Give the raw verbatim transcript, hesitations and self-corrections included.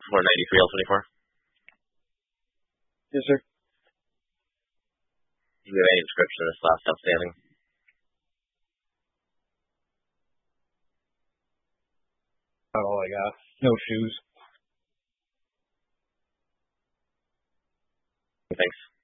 four ninety-three L twenty-four. Yes, sir. Do you have any description of this last outstanding? Not all I got. No shoes. Thanks.